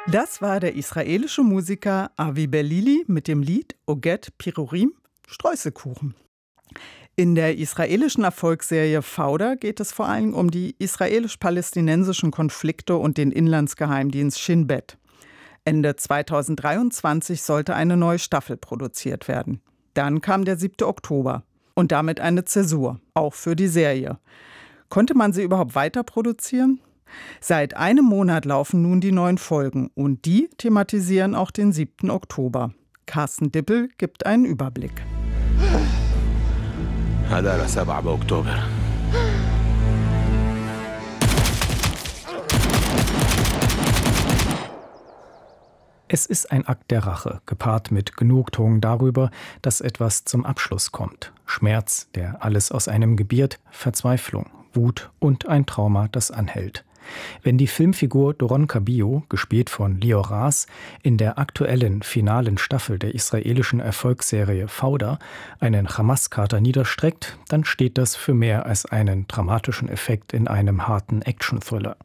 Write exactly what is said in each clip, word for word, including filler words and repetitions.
Das war der israelische Musiker Avi Belili mit dem Lied Oget Pirurim, Streuselkuchen. In der israelischen Erfolgsserie Fauda geht es vor allem um die israelisch-palästinensischen Konflikte und den Inlandsgeheimdienst Shin Bet. Ende zweitausenddreiundzwanzig sollte eine neue Staffel produziert werden. Dann kam der siebte Oktober und damit eine Zäsur, auch für die Serie. Konnte man sie überhaupt weiter produzieren? Seit einem Monat laufen nun die neuen Folgen und die thematisieren auch den siebten Oktober. Carsten Dippel gibt einen Überblick. Es ist ein Akt der Rache, gepaart mit Genugtuung darüber, dass etwas zum Abschluss kommt. Schmerz, der alles aus einem gebiert, Verzweiflung, Wut und ein Trauma, das anhält. Wenn die Filmfigur Doron Cabillo, gespielt von Lior Ras, in der aktuellen finalen Staffel der israelischen Erfolgsserie Fauda einen Hamas-Kater niederstreckt, dann steht das für mehr als einen dramatischen Effekt in einem harten Action-Thriller.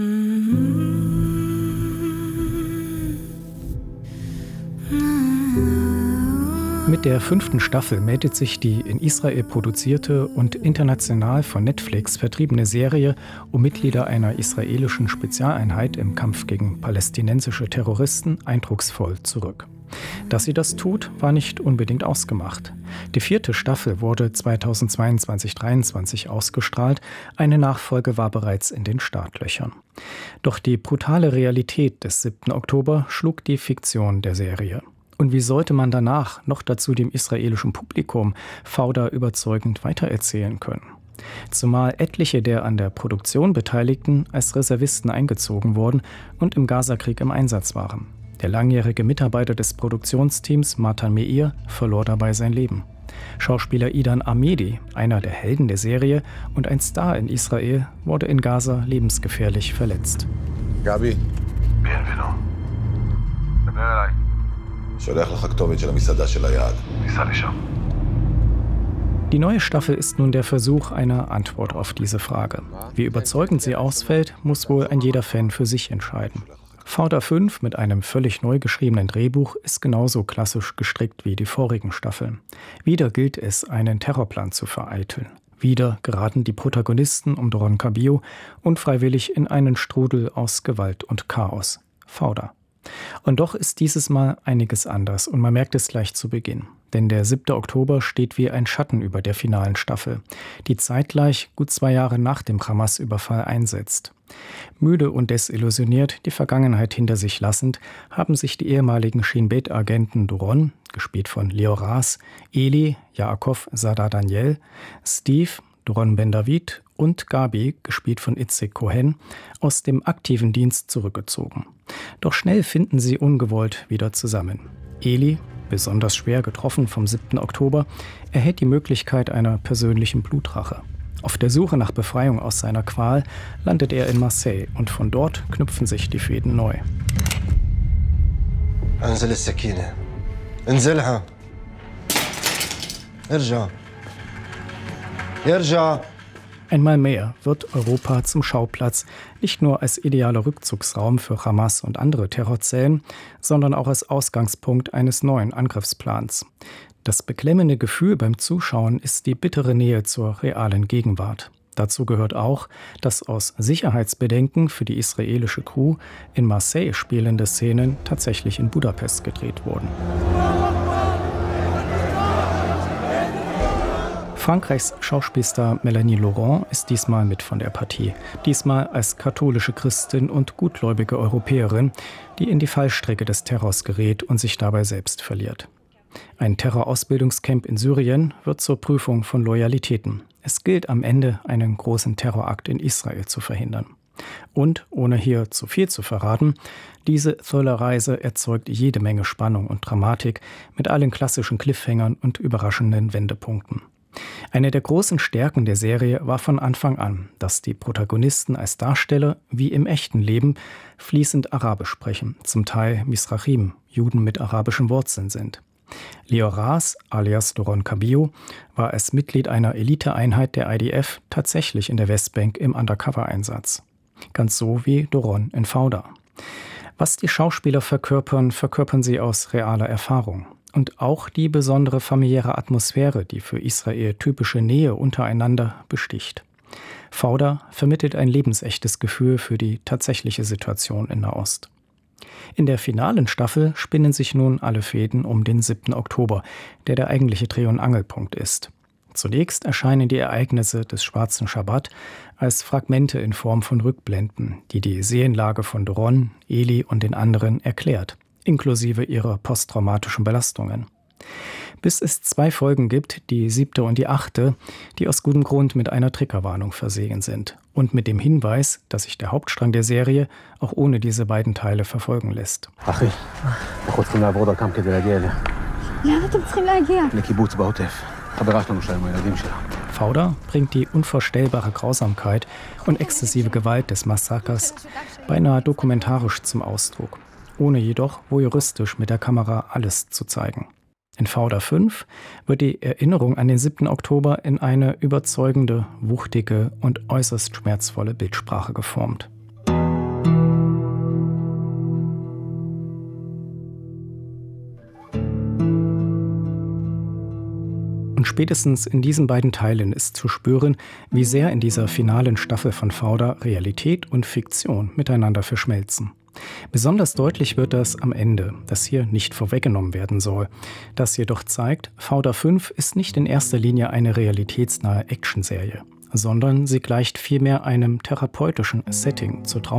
Mit der fünften Staffel meldet sich die in Israel produzierte und international von Netflix vertriebene Serie um Mitglieder einer israelischen Spezialeinheit im Kampf gegen palästinensische Terroristen eindrucksvoll zurück. Dass sie das tut, war nicht unbedingt ausgemacht. Die vierte Staffel wurde zweitausendzweiundzwanzig dreiundzwanzig ausgestrahlt, eine Nachfolge war bereits in den Startlöchern. Doch die brutale Realität des siebten Oktober schlug die Fiktion der Serie. Und wie sollte man danach noch dazu dem israelischen Publikum Fauda überzeugend weitererzählen können? Zumal etliche der an der Produktion Beteiligten als Reservisten eingezogen wurden und im Gazakrieg im Einsatz waren. Der langjährige Mitarbeiter des Produktionsteams, Matan Meir, verlor dabei sein Leben. Schauspieler Idan Amedi, einer der Helden der Serie und ein Star in Israel, wurde in Gaza lebensgefährlich verletzt. Gabi. Bienvenido. Die neue Staffel ist nun der Versuch einer Antwort auf diese Frage. Wie überzeugend sie ausfällt, muss wohl ein jeder Fan für sich entscheiden. Fauda fünf mit einem völlig neu geschriebenen Drehbuch ist genauso klassisch gestrickt wie die vorigen Staffeln. Wieder gilt es, einen Terrorplan zu vereiteln. Wieder geraten die Protagonisten um Doron Cabillo unfreiwillig in einen Strudel aus Gewalt und Chaos. Fauda. Und doch ist dieses Mal einiges anders und man merkt es gleich zu Beginn. Denn der siebte Oktober steht wie ein Schatten über der finalen Staffel, die zeitgleich gut zwei Jahre nach dem Hamas-Überfall einsetzt. Müde und desillusioniert, die Vergangenheit hinter sich lassend, haben sich die ehemaligen Shin Bet-Agenten Doron, gespielt von Lior Ras, Eli, Yaakov Sadar Daniel, Steve, Doron Ben David und Gabi, gespielt von Itzik Cohen, aus dem aktiven Dienst zurückgezogen. Doch schnell finden sie ungewollt wieder zusammen. Eli, besonders schwer getroffen vom siebten Oktober, erhält die Möglichkeit einer persönlichen Blutrache. Auf der Suche nach Befreiung aus seiner Qual landet er in Marseille und von dort knüpfen sich die Fäden neu. انزل السكينة انزلها ارجع ارجع. Einmal mehr wird Europa zum Schauplatz, nicht nur als idealer Rückzugsraum für Hamas und andere Terrorzellen, sondern auch als Ausgangspunkt eines neuen Angriffsplans. Das beklemmende Gefühl beim Zuschauen ist die bittere Nähe zur realen Gegenwart. Dazu gehört auch, dass aus Sicherheitsbedenken für die israelische Crew in Marseille spielende Szenen tatsächlich in Budapest gedreht wurden. Frankreichs Schauspielstar Mélanie Laurent ist diesmal mit von der Partie. Diesmal als katholische Christin und gutgläubige Europäerin, die in die Fallstrecke des Terrors gerät und sich dabei selbst verliert. Ein Terrorausbildungscamp in Syrien wird zur Prüfung von Loyalitäten. Es gilt am Ende, einen großen Terrorakt in Israel zu verhindern. Und, ohne hier zu viel zu verraten, diese Thriller-Reise erzeugt jede Menge Spannung und Dramatik mit allen klassischen Cliffhangern und überraschenden Wendepunkten. Eine der großen Stärken der Serie war von Anfang an, dass die Protagonisten als Darsteller, wie im echten Leben, fließend Arabisch sprechen, zum Teil Mizrachim, Juden mit arabischen Wurzeln sind. Lior Ras, alias Doron Cabillo, war als Mitglied einer Eliteeinheit der I D F tatsächlich in der Westbank im Undercover-Einsatz. Ganz so wie Doron in Fauda. Was die Schauspieler verkörpern, verkörpern sie aus realer Erfahrung. Und auch die besondere familiäre Atmosphäre, die für Israel typische Nähe untereinander besticht. Fauda vermittelt ein lebensechtes Gefühl für die tatsächliche Situation in Nahost. In der finalen Staffel spinnen sich nun alle Fäden um den siebten Oktober, der der eigentliche Dreh- und Angelpunkt ist. Zunächst erscheinen die Ereignisse des Schwarzen Schabbat als Fragmente in Form von Rückblenden, die die Seelenlage von Doron, Eli und den anderen erklärt, inklusive ihrer posttraumatischen Belastungen. Bis es zwei Folgen gibt, die siebte und die achte, die aus gutem Grund mit einer Triggerwarnung versehen sind und mit dem Hinweis, dass sich der Hauptstrang der Serie auch ohne diese beiden Teile verfolgen lässt. Fauda bringt die unvorstellbare Grausamkeit und exzessive Gewalt des Massakers beinahe dokumentarisch zum Ausdruck, ohne jedoch voyeuristisch mit der Kamera alles zu zeigen. In Fauda fünf wird die Erinnerung an den siebten Oktober in eine überzeugende, wuchtige und äußerst schmerzvolle Bildsprache geformt. Und spätestens in diesen beiden Teilen ist zu spüren, wie sehr in dieser finalen Staffel von Fauda Realität und Fiktion miteinander verschmelzen. Besonders deutlich wird das am Ende, das hier nicht vorweggenommen werden soll. Das jedoch zeigt, Fauda fünf ist nicht in erster Linie eine realitätsnahe Actionserie, sondern sie gleicht vielmehr einem therapeutischen Setting zur Traum